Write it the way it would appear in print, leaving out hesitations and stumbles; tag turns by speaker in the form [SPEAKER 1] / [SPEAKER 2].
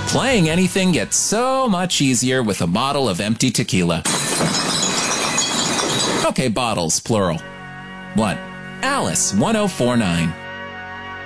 [SPEAKER 1] Playing anything gets so much easier with a bottle of empty tequila. Okay, bottles, plural. 1. Alice 1049.